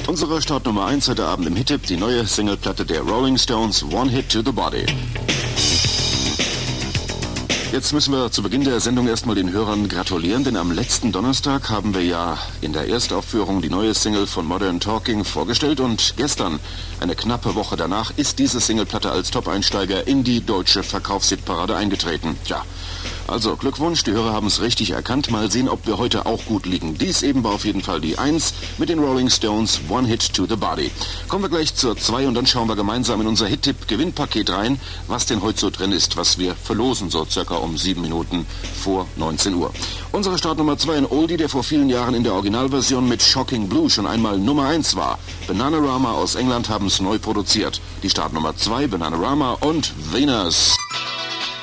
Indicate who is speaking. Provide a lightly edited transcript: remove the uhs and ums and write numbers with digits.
Speaker 1: Unsere Startnummer 1 heute Abend im Hit-Tipp, die neue Singleplatte der Rolling Stones, One Hit to the Body. Jetzt müssen wir zu Beginn der Sendung erstmal den Hörern gratulieren, denn am letzten Donnerstag haben wir ja in der Erstaufführung die neue Single von Modern Talking vorgestellt und gestern, eine knappe Woche danach, ist diese Singleplatte als Top-Einsteiger in die deutsche Verkaufshitparade eingetreten. Tja, also Glückwunsch, die Hörer haben es richtig erkannt. Mal sehen, ob wir heute auch gut liegen. Dies eben war auf jeden Fall die 1 mit den Rolling Stones, One Hit to the Body. Kommen wir gleich zur 2 und dann schauen wir gemeinsam in unser Hit-Tipp-Gewinnpaket rein, was denn heute so drin ist, was wir verlosen, so circa um 7 Minuten vor 19 Uhr. Unsere Startnummer 2, ein Oldie, der vor vielen Jahren in der Originalversion mit Shocking Blue schon einmal Nummer 1 war. Bananarama aus England haben es neu produziert. Die Startnummer 2, Bananarama und Venus.